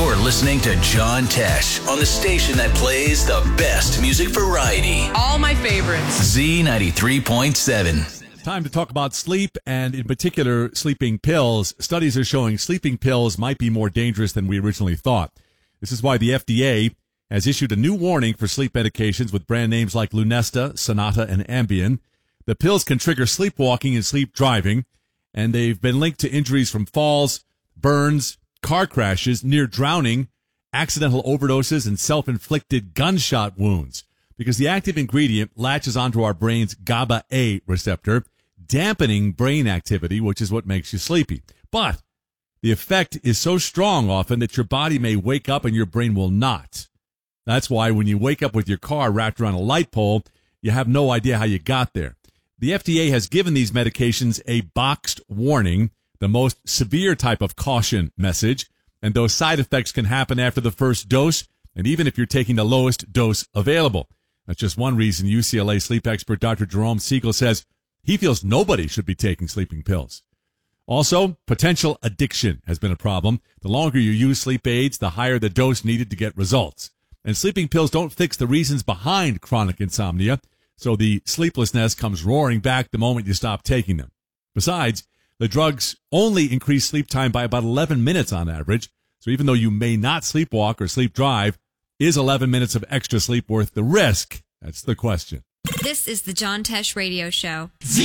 You're listening to John Tesh on the station that plays the best music variety. All my favorites. Z93.7. Time to talk about sleep, and in particular, sleeping pills. Studies are showing sleeping pills might be more dangerous than we originally thought. This is why the FDA has issued a new warning for sleep medications with brand names like Lunesta, Sonata, and Ambien. The pills can trigger sleepwalking and sleep driving, and they've been linked to injuries from falls, burns, car crashes, near drowning, accidental overdoses, and self-inflicted gunshot wounds, because the active ingredient latches onto our brain's GABA-A receptor, dampening brain activity, which is what makes you sleepy. But the effect is so strong often that your body may wake up and your brain will not. That's why when you wake up with your car wrapped around a light pole, you have no idea how you got there. The FDA has given these medications a boxed warning, the most severe type of caution message, and those side effects can happen after the first dose, and even if you're taking the lowest dose available. That's just one reason UCLA sleep expert Dr. Jerome Siegel says he feels nobody should be taking sleeping pills. Also, potential addiction has been a problem. The longer you use sleep aids, the higher the dose needed to get results. And sleeping pills don't fix the reasons behind chronic insomnia, so the sleeplessness comes roaring back the moment you stop taking them. Besides, the drugs only increase sleep time by about 11 minutes on average, so even though you may not sleepwalk or sleep drive, is 11 minutes of extra sleep worth the risk? That's the question. This is the John Tesh Radio Show.